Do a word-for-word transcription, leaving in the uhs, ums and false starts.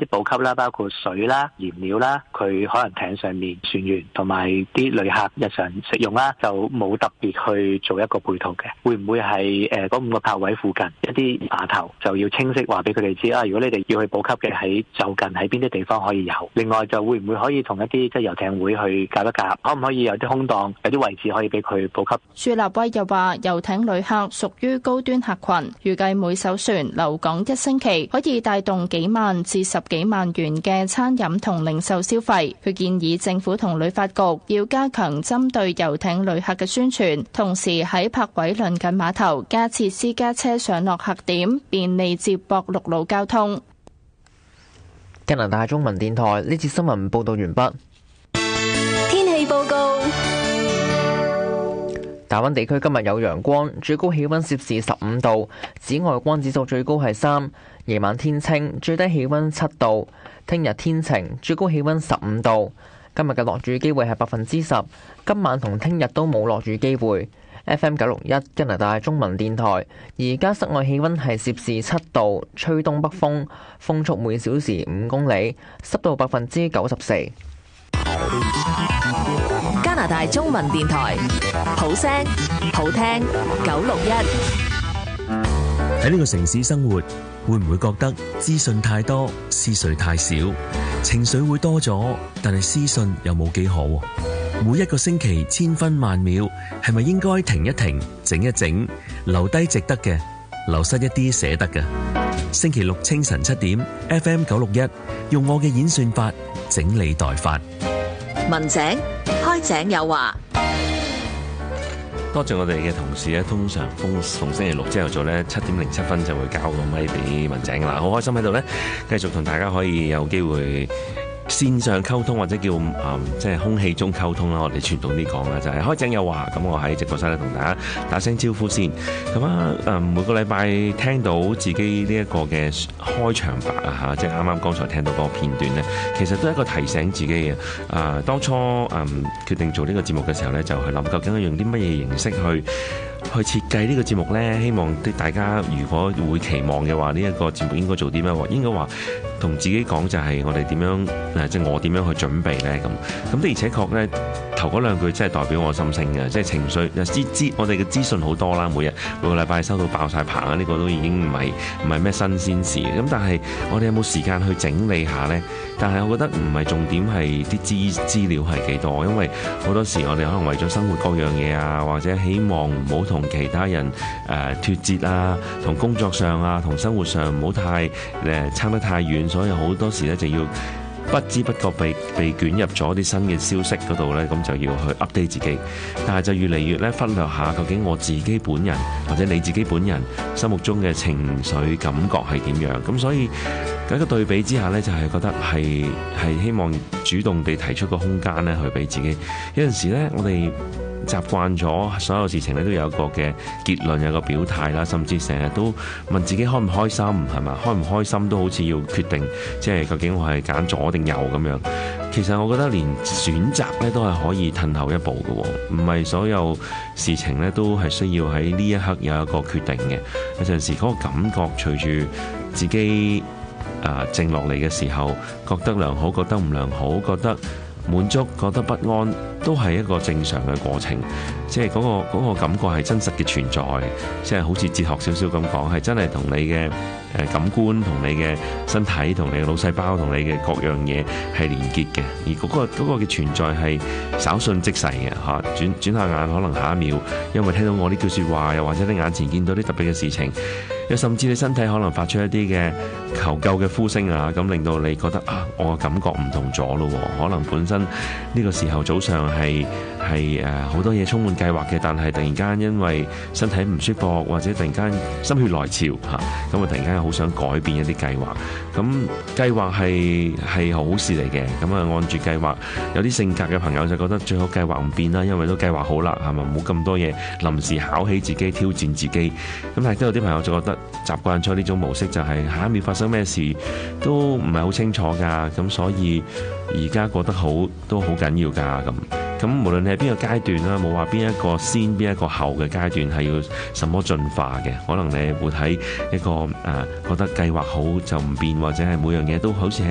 啲補給啦，包括水啦、燃料啦，佢可能艇上面船員同埋啲旅客日常食用啦，就冇特別去做一個配套嘅。會唔會係誒嗰五個泊位附近一啲碼頭就要清晰話俾佢哋知啊？如果你哋要去補給嘅喺就近喺邊啲地方可以有？另外就會唔會可以同一啲即係遊艇會去夾一夾，可唔可以有啲空檔、有啲位置可以俾佢補給？ 朱立威又話：遊艇旅客屬於高端客群，預計每艘船留港一星期可以帶動幾萬至十幾萬元嘅餐飲同零售消費。佢建議政府同旅發局要加強針對遊艇旅客嘅宣傳，同時喺泊位鄰近碼頭加設私家車上落客點，便利接駁陸路交通。 加拿大中文電台呢節新聞報道完畢。 天氣報告。 大溫地區今日有陽光，最高氣溫攝氏十五度，紫外光指數最高係三。夜晚天清，最低氣溫七度。聽日天晴，最高氣溫十五度。今日嘅落雨機會係百分之十，今晚同聽日都冇落雨機會。F M 九六一加拿大中文電台，而家室外氣溫係攝氏七度，吹東北風，風速每小時五公里，濕度百分之九十四。 加拿大中文電台，好聲好聽，九六一。 喺呢個城市生活，會唔會覺得資訊太多，思緒太少？情緒會多咗，但係思訊又冇幾好。每一個星期千分萬秒，係咪應該停一停，整一整，留低值得嘅，流失一啲捨得嘅？星期六清晨七點 ，F M 九六一，用我嘅演算法整理代發。 文井開井有話。 多謝我哋嘅同事咧，通常逢逢星期六朝頭早咧七點零七分就會交個咪俾文井啦，好開心喺度咧，繼續同大家可以有機會線上溝通或者叫誒、嗯、即係空氣中溝通啦，我哋傳統啲講啦，就係、是、開井有話。咁我喺直播室咧同大家打聲招呼先。咁啊誒每個禮拜聽到自己呢一個嘅開場白啊嚇，即係啱啱剛才聽到嗰個片段咧，其實都係一個提醒自己嘅。誒、呃、當初誒、嗯、決定做呢個節目嘅時候咧，就去諗究竟係用啲乜嘢形式去去設計呢個節目呢？希望啲大家如果會期望嘅話，呢、這、一個節目應該做啲咩？應該話同自己講就係我哋點樣誒，即係我點樣去準備呢？咁咁的而且確呢，頭嗰兩句真係代表我心聲嘅，即係情緒。資資我哋嘅資訊好多啦，每日每個禮拜收到爆晒棚啊！呢、這個都已經唔係唔係咩新鮮事。咁但係我哋有冇時間去整理下呢？但係我覺得唔係重點係啲資資料係幾多，因為好多時我哋可能為咗生活各樣嘢啊，或者希望唔好同其他人誒脫節啊，同工作上啊，同生活上唔好太誒差得太遠，所以好多時咧就要不知不覺被被捲入咗啲新嘅消息嗰度咧，咁就要去 update 自己，但係就越嚟越咧忽略下究竟我自己本人或者你自己本人心目中嘅情緒感覺係點樣，咁所以喺個對比之下咧，就係覺得係係希望主動地提出個空間咧，去俾自己。有陣時咧，我哋習慣咗所有事情咧都有一個嘅結論，有個表態啦，甚至成日都問自己開唔開心，係嘛？開唔開心都好似要決定，即係究竟我係揀左定右咁樣。其實我覺得連選擇咧都係可以褪後一步嘅，唔係所有事情咧都係需要喺呢一刻有一個決定嘅。有陣時嗰個感覺隨住自己啊靜落嚟嘅時候，覺得良好，覺得唔良好，覺得滿足，覺得不安，都係一個正常嘅過程。即係嗰個嗰個感覺係真實嘅存在，即係好似哲學少少咁講，係真係同你嘅誒感官、同你嘅身體、同你嘅腦細胞、同你嘅各樣嘢係連結嘅。而嗰個嗰個嘅存在係稍瞬即逝嘅嚇，轉轉下眼可能下一秒，因為聽到我呢句説話，又或者你眼前見到啲特別嘅事情，又甚至你身體可能發出一啲嘅求救嘅呼聲啊，咁令到你覺得啊，我嘅感覺唔同咗咯。可能本身呢個時候早上係係誒好多嘢充滿計劃嘅，但係突然間因為身體唔舒服，或者突然間心血來潮嚇，咁啊突然間好想改變一啲計劃。咁計劃係係好事嚟嘅，咁啊按住計劃，有啲性格嘅朋友就覺得最好計劃唔變啦，因為都計劃好啦，係咪？唔好咁多嘢臨時考起自己，挑戰自己。咁但係都有啲朋友就覺得習慣咗呢種模式，就係下一秒發生咩事都唔係好清楚㗎，咁所以而家覺得好都好緊要㗎咁。咁無論你係邊個階段啦，冇話邊一個先邊一個後嘅階段係要什麼進化嘅，可能你會喺一個誒、呃、覺得計劃好就唔變，或者係每樣嘢都好似